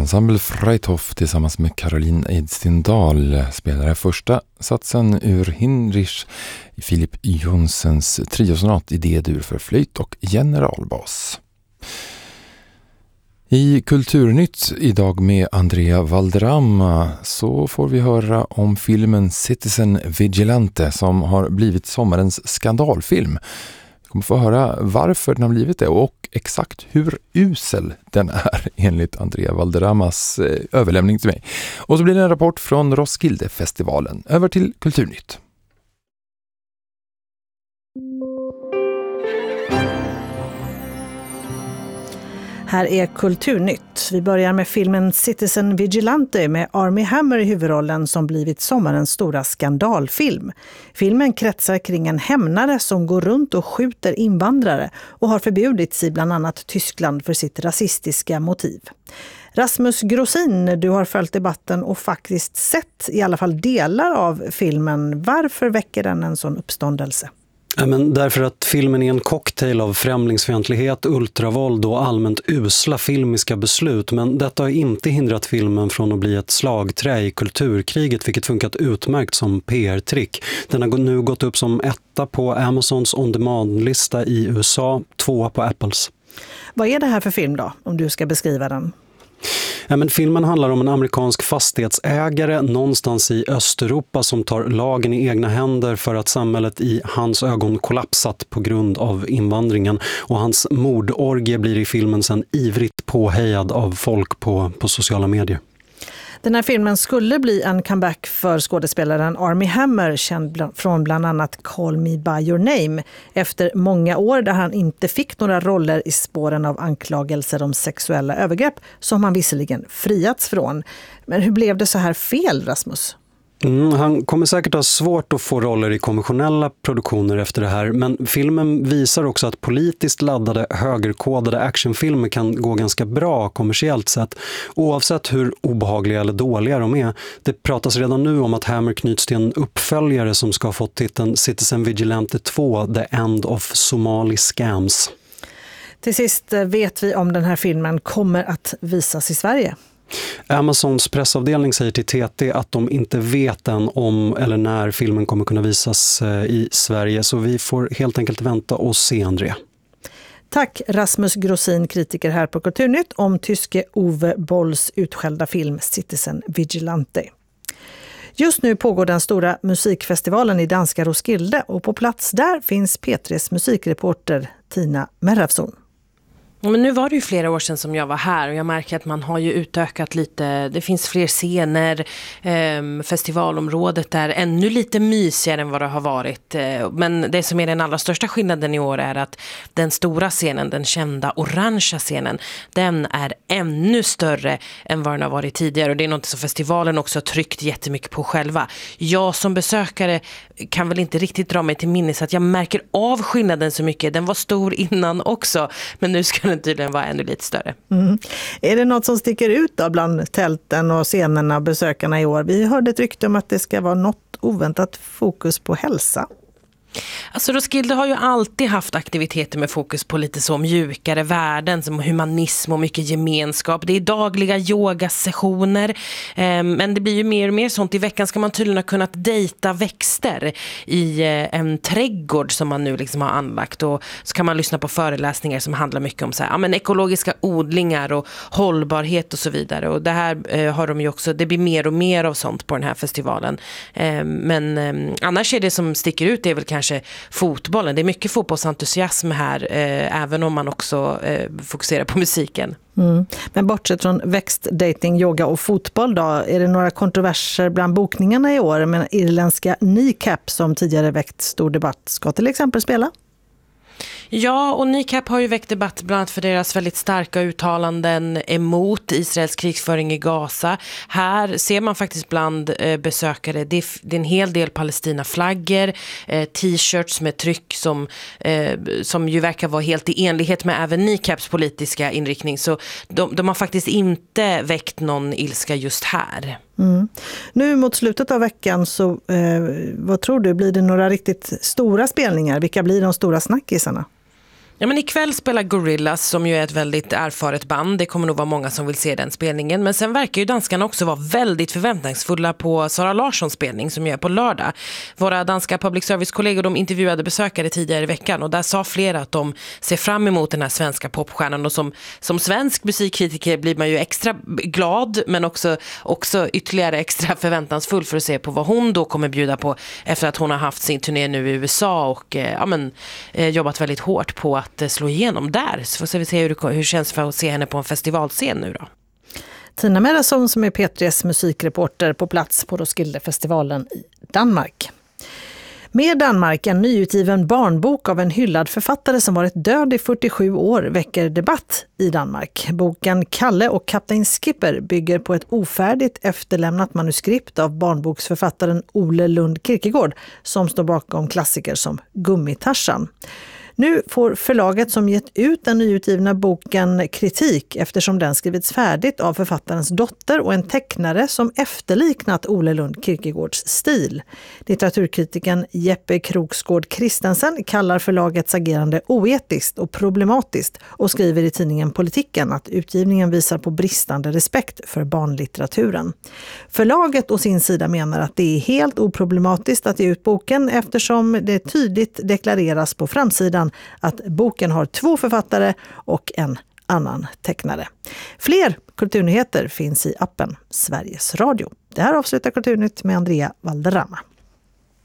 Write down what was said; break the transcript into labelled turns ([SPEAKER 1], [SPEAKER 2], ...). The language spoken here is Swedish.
[SPEAKER 1] Ensemble Freithof tillsammans med Caroline Eidstindal spelar första satsen ur Hinrich i Philip Jonsens triosonat i D-dur för flöjt och generalbas. I Kulturnytt idag med Andrea Valderrama så får vi höra om filmen Citizen Vigilante som har blivit sommarens skandalfilm. Vi kommer få höra varför den har blivit det och exakt hur usel den är enligt Andrea Valderramas överlämning till mig. Och så blir det en rapport från Roskildefestivalen. Över till Kulturnytt.
[SPEAKER 2] Här är Kulturnytt. Vi börjar med filmen Citizen Vigilante med Armie Hammer i huvudrollen som blivit sommarens stora skandalfilm. Filmen kretsar kring en hämnare som går runt och skjuter invandrare och har förbjudits i bland annat Tyskland för sitt rasistiska motiv. Rasmus Grosin, du har följt debatten och faktiskt sett i alla fall delar av filmen. Varför väcker den en sån uppståndelse?
[SPEAKER 3] Ja, men därför att filmen är en cocktail av främlingsfientlighet, ultravåld och allmänt usla filmiska beslut. Men detta har inte hindrat filmen från att bli ett slagträ i kulturkriget, vilket funkat utmärkt som PR-trick. Den har nu gått upp som 1 på Amazons on-demand-lista i USA, 2 på Apples.
[SPEAKER 2] Vad är det här för film då, om du ska beskriva den?
[SPEAKER 3] Ja, men filmen handlar om en amerikansk fastighetsägare någonstans i Östeuropa som tar lagen i egna händer för att samhället i hans ögon kollapsat på grund av invandringen. Och hans mordorgie blir i filmen sen ivrigt påhejad av folk på sociala medier.
[SPEAKER 2] Den här filmen skulle bli en comeback för skådespelaren Armie Hammer, känd från bland annat Call Me By Your Name, efter många år där han inte fick några roller i spåren av anklagelser om sexuella övergrepp som han visserligen friats från. Men hur blev det så här fel, Rasmus?
[SPEAKER 3] Han kommer säkert ha svårt att få roller i konventionella produktioner efter det här, men filmen visar också att politiskt laddade, högerkodade actionfilmer kan gå ganska bra kommersiellt sett, oavsett hur obehagliga eller dåliga de är. Det pratas redan nu om att Hammer knyts till en uppföljare som ska ha fått titeln Citizen Vigilante 2, The End of Somali Scams.
[SPEAKER 2] Till sist, vet vi om den här filmen kommer att visas i Sverige?
[SPEAKER 3] Amazons pressavdelning säger till TT att de inte vet än om eller när filmen kommer kunna visas i Sverige. Så vi får helt enkelt vänta och se, Andrea.
[SPEAKER 2] Tack Rasmus Grosin, kritiker här på Kulturnytt, om tyske Ove Bolls utskällda film Citizen Vigilante. Just nu pågår den stora musikfestivalen i danska Roskilde och på plats där finns P3s musikreporter Tina Merravsson.
[SPEAKER 4] Men nu var det ju flera år sedan som jag var här och jag märker att man har ju utökat lite. Det finns fler scener, festivalområdet är ännu lite mysigare än vad det har varit. Men det som är den allra största skillnaden i år är att den stora scenen, den kända orangea scenen, den är ännu större än vad den har varit tidigare. Och det är något som festivalen också har tryckt jättemycket på själva. Jag som besökare kan väl inte riktigt dra mig till minnes att jag märker av skillnaden så mycket. Den var stor innan också, men nu ska den tydligen vara ännu lite större.
[SPEAKER 2] Är det något som sticker ut då bland tälten och scenerna och besökarna i år? Vi hörde ett rykte om att det ska vara något oväntat fokus på hälsa.
[SPEAKER 4] Alltså Roskilde har ju alltid haft aktiviteter med fokus på lite så mjukare värden som humanism och mycket gemenskap. Det är dagliga yogasessioner, men det blir ju mer och mer sånt. I veckan ska man tydligen ha kunnat dejta växter i en trädgård som man nu liksom har anlagt, och så kan man lyssna på föreläsningar som handlar mycket om så här, ja, men ekologiska odlingar och hållbarhet och så vidare. Och det här har de ju också, det blir mer och mer av sånt på den här festivalen. Men annars är det som sticker ut är väl kanske fotbollen. Det är mycket fotbollsentusiasm här, även om man också fokuserar på musiken.
[SPEAKER 2] Men bortsett från växtdating, yoga och fotboll då, är det några kontroverser bland bokningarna i år? Men irländska Kneecap som tidigare väckt stor debatt ska till exempel spela?
[SPEAKER 4] Ja, och Kneecap har ju väckt debatt bland annat för deras väldigt starka uttalanden emot Israels krigsföring i Gaza. Här ser man faktiskt bland besökare, det är en hel del Palestina-flaggor, t-shirts med tryck som ju verkar vara helt i enlighet med även Kneecaps politiska inriktning. Så de har faktiskt inte väckt någon ilska just här.
[SPEAKER 2] Nu mot slutet av veckan så vad tror du, blir det några riktigt stora spelningar? Vilka blir de stora snackisarna?
[SPEAKER 4] Ja, men ikväll spelar Gorillaz, som ju är ett väldigt erfaret band. Det kommer nog vara många som vill se den spelningen. Men sen verkar ju danskarna också vara väldigt förväntningsfulla på Sara Larssons spelning som är på lördag. Våra danska public service-kollegor, de intervjuade besökare tidigare i veckan och där sa flera att de ser fram emot den här svenska popstjärnan. Och som svensk musikkritiker blir man ju extra glad, men också ytterligare extra förväntansfull för att se på vad hon då kommer bjuda på efter att hon har haft sin turné nu i USA och jobbat väldigt hårt på att slå igenom där. Så får vi se hur det känns för att se henne på en festivalscen nu då.
[SPEAKER 2] Tina Merason som är P3s musikreporter på plats på Roskildefestivalen i Danmark. Med Danmark, en nyutgiven barnbok av en hyllad författare som varit död i 47 år väcker debatt i Danmark. Boken Kalle och Kapten Skipper bygger på ett ofärdigt efterlämnat manuskript av barnboksförfattaren Ole Lund Kirkegaard som står bakom klassiker som Gummitarsan. Nu får förlaget som gett ut den nyutgivna boken kritik eftersom den skrivits färdigt av författarens dotter och en tecknare som efterliknat Ole Lund Kirkegaards stil. Litteraturkritiken Jeppe Kroksgård Christensen kallar förlagets agerande oetiskt och problematiskt och skriver i tidningen Politiken att utgivningen visar på bristande respekt för barnlitteraturen. Förlaget å sin sida menar att det är helt oproblematiskt att ge ut boken eftersom det tydligt deklareras på framsidan att boken har 2 författare och en annan tecknare. Fler kulturnyheter finns i appen Sveriges Radio. Det här avslutar Kulturnytt med Andrea Valderrama.